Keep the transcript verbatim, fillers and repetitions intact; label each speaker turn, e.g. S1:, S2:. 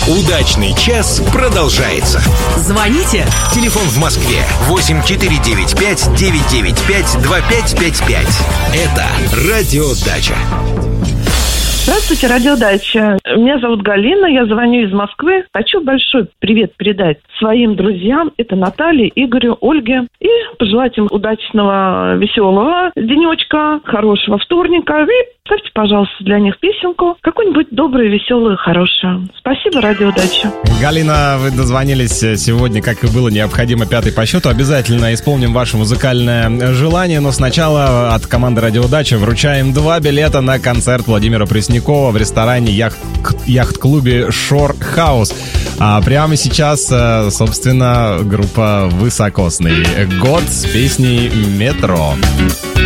S1: Удачный час продолжается.
S2: Звоните.
S1: Телефон в Москве восемь четыре девять пять девять девять пять два пять пять пять. Это Радио Дача.
S3: Здравствуйте, Радио Дача. Меня зовут Галина, я звоню из Москвы. Хочу большой привет передать своим друзьям. Это Наталье, Игорю, Ольге. И пожелать им удачного, веселого денечка, хорошего вторника. И ставьте, пожалуйста, для них песенку. Какую-нибудь добрую, веселую, хорошую. Спасибо, Радио Дача.
S4: Галина, вы дозвонились сегодня, как и было необходимо, пятый по счету. Обязательно исполним ваше музыкальное желание. Но сначала от команды Радио Дача вручаем два билета на концерт Владимира Преснякова в ресторане яхт- яхт-клубе Shore House. А прямо сейчас, собственно, группа «Высокосный». Год с песней «Метро».